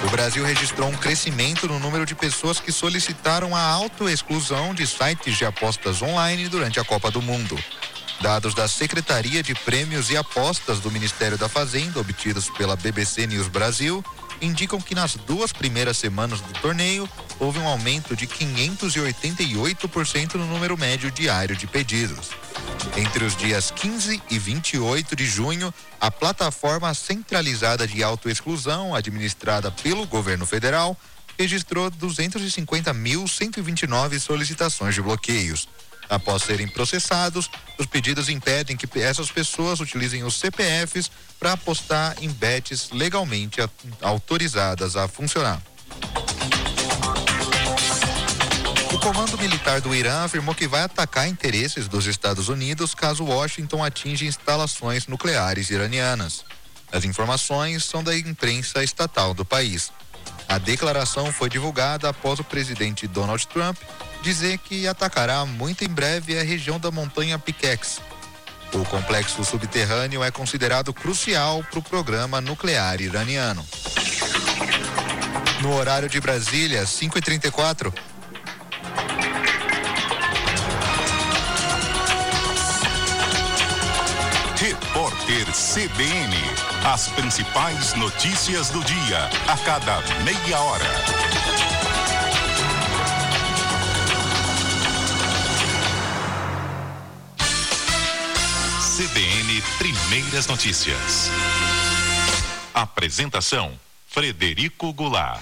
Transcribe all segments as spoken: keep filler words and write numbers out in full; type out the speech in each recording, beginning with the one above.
O Brasil registrou um crescimento no número de pessoas que solicitaram a autoexclusão de sites de apostas online durante a Copa do Mundo. Dados da Secretaria de Prêmios e Apostas do Ministério da Fazenda, obtidos pela B B C News Brasil, indicam que nas duas primeiras semanas do torneio houve um aumento de quinhentos e oitenta e oito por cento no número médio diário de pedidos. Entre os dias quinze e vinte e oito de junho, a plataforma centralizada de autoexclusão, administrada pelo governo federal, registrou duzentos e cinquenta mil cento e vinte e nove solicitações de bloqueios. Após serem processados, os pedidos impedem que essas pessoas utilizem os C P Fs para apostar em bets legalmente autorizadas a funcionar. O Comando Militar do Irã afirmou que vai atacar interesses dos Estados Unidos caso Washington atinja instalações nucleares iranianas. As informações são da imprensa estatal do país. A declaração foi divulgada após o presidente Donald Trump dizer que atacará muito em breve a região da montanha Pickex. O complexo subterrâneo é considerado crucial para o programa nuclear iraniano. No horário de Brasília, cinco e trinta e quatro. Repórter C B N. As principais notícias do dia, a cada meia hora. C B N Primeiras Notícias. Apresentação: Frederico Goulart.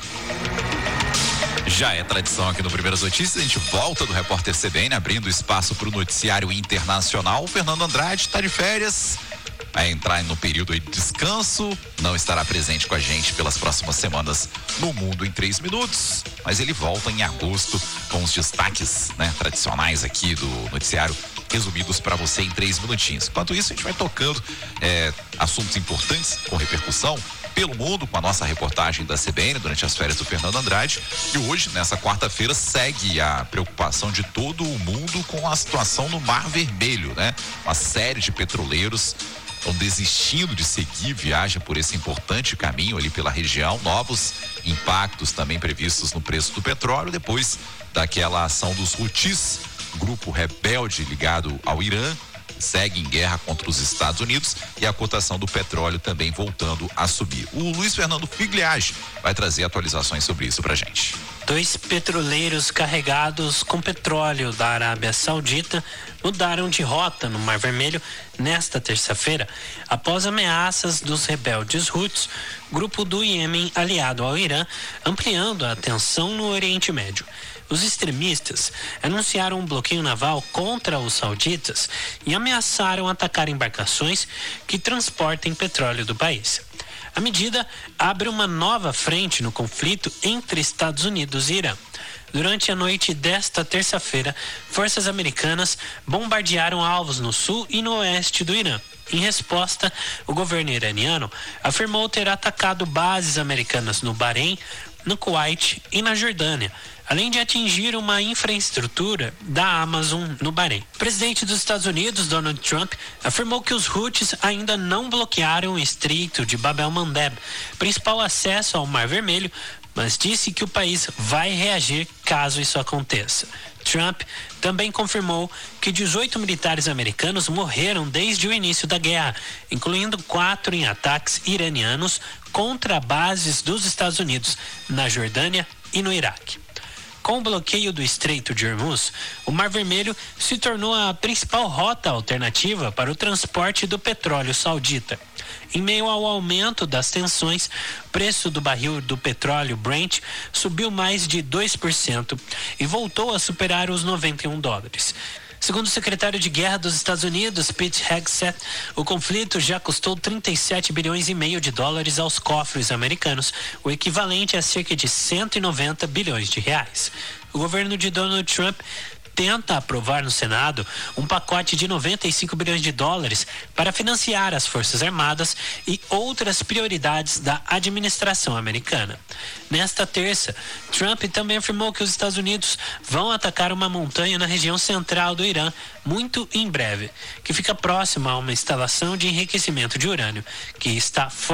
Já é tradição aqui no Primeiras Notícias, a gente volta do repórter C B N, abrindo espaço para o noticiário internacional. O Fernando Andrade está de férias, vai entrar no período de descanso, não estará presente com a gente pelas próximas semanas no Mundo em três minutos, mas ele volta em agosto com os destaques, né, tradicionais aqui do noticiário, resumidos para você em três minutinhos. Enquanto isso, a gente vai tocando é, assuntos importantes com repercussão pelo mundo, com a nossa reportagem da C B N durante as férias do Fernando Andrade. E hoje, nessa quarta-feira, segue a preocupação de todo o mundo com a situação no Mar Vermelho, né? Uma série de petroleiros estão desistindo de seguir viagem por esse importante caminho ali pela região. Novos impactos também previstos no preço do petróleo, depois daquela ação dos Houthis, grupo rebelde ligado ao Irã, segue em guerra contra os Estados Unidos, e a cotação do petróleo também voltando a subir. O Luiz Fernando Figliage vai trazer atualizações sobre isso pra gente. Dois petroleiros carregados com petróleo da Arábia Saudita mudaram de rota no Mar Vermelho nesta terça-feira, após ameaças dos rebeldes Houthis, grupo do Iêmen aliado ao Irã, ampliando a tensão no Oriente Médio. Os extremistas anunciaram um bloqueio naval contra os sauditas e ameaçaram atacar embarcações que transportem petróleo do país. A medida abre uma nova frente no conflito entre Estados Unidos e Irã. Durante a noite desta terça-feira, forças americanas bombardearam alvos no sul e no oeste do Irã. Em resposta, o governo iraniano afirmou ter atacado bases americanas no Bahrein, no Kuwait e na Jordânia, além de atingir uma infraestrutura da Amazon no Bahrein. O presidente dos Estados Unidos, Donald Trump, afirmou que os Houthis ainda não bloquearam o estreito de Bab el-Mandeb, principal acesso ao Mar Vermelho, mas disse que o país vai reagir caso isso aconteça. Trump também confirmou que dezoito militares americanos morreram desde o início da guerra, incluindo quatro em ataques iranianos contra bases dos Estados Unidos na Jordânia e no Iraque. Com o bloqueio do Estreito de Hormuz, o Mar Vermelho se tornou a principal rota alternativa para o transporte do petróleo saudita. Em meio ao aumento das tensões, o preço do barril do petróleo Brent subiu mais de dois por cento e voltou a superar os noventa e um dólares. Segundo o secretário de Guerra dos Estados Unidos, Pete Hegseth, o conflito já custou trinta e sete bilhões e meio de dólares aos cofres americanos, o equivalente a cerca de cento e noventa bilhões de reais. O governo de Donald Trump tenta aprovar no Senado um pacote de noventa e cinco bilhões de dólares para financiar as Forças Armadas e outras prioridades da administração americana. Nesta terça, Trump também afirmou que os Estados Unidos vão atacar uma montanha na região central do Irã muito em breve, que fica próxima a uma instalação de enriquecimento de urânio, que está fora